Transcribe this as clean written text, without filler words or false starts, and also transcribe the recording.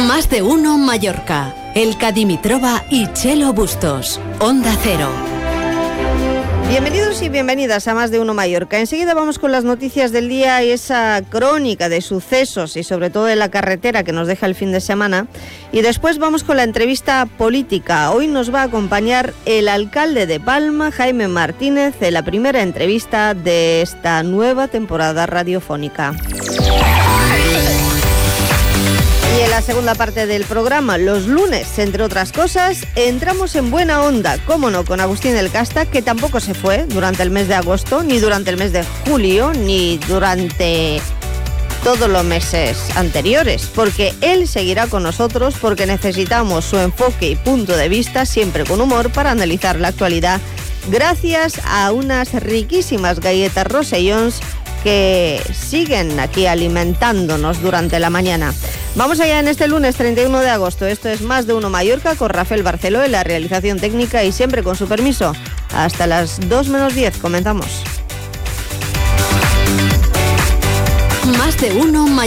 Más de uno Mallorca. Elka Dimitrova y Chelo Bustos. Onda Cero. Bienvenidos y bienvenidas a Más de uno Mallorca. Enseguida vamos con las noticias del día y esa crónica de sucesos y sobre todo de la carretera que nos deja el fin de semana. Y después vamos con la entrevista política. Hoy nos va a acompañar el alcalde de Palma, Jaime Martínez, en la primera entrevista de esta nueva temporada radiofónica. Y en la segunda parte del programa, los lunes, entre otras cosas, entramos en buena onda, cómo no, con Agustín del Casta, que tampoco se fue durante el mes de agosto, ni durante el mes de julio, ni durante todos los meses anteriores, porque él seguirá con nosotros, porque necesitamos su enfoque y punto de vista, siempre con humor, para analizar la actualidad, gracias a unas riquísimas galletas Rosellons que siguen aquí alimentándonos durante la mañana. Vamos allá en este lunes 31 de agosto. Esto es Más de uno Mallorca con Rafael Barceló en la realización técnica y siempre con su permiso. Hasta las 2 menos 10. Comenzamos. Más de uno Mallorca.